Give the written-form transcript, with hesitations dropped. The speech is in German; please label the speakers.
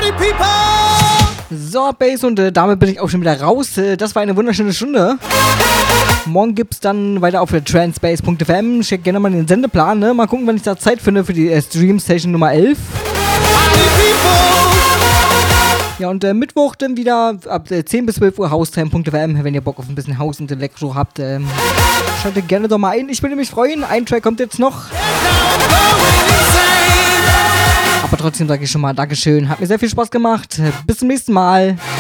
Speaker 1: So, Bass, und damit bin ich auch schon wieder raus. Das war eine wunderschöne Stunde. Morgen gibt's dann weiter auf der transpace.fm. Check gerne mal den Sendeplan, ne? Mal gucken, wann ich da Zeit finde für die Stream Station Nummer 11. Ja, und Mittwoch dann wieder ab 10 bis 12 Uhr Haustime.fm. Wenn ihr Bock auf ein bisschen Haus und Elektro habt, schaltet gerne doch mal ein. Ich würde mich freuen. Ein Track kommt jetzt noch. Aber trotzdem sage ich schon mal Dankeschön. Hat mir sehr viel Spaß gemacht. Bis zum nächsten Mal.